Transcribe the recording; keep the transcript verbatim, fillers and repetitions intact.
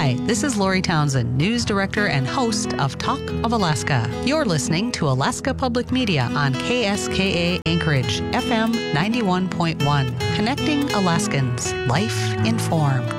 Hi, this is Lori Townsend, News Director and host of Talk of Alaska. You're listening to Alaska Public Media on K S K A Anchorage, F M ninety-one point one. Connecting Alaskans. Life informed.